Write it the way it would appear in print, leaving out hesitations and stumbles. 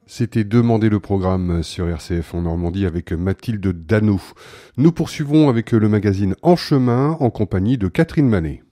C'était Demander le programme sur RCF en Normandie avec Mathilde Dano. Nous poursuivons avec le magazine En Chemin en compagnie de Catherine Manet.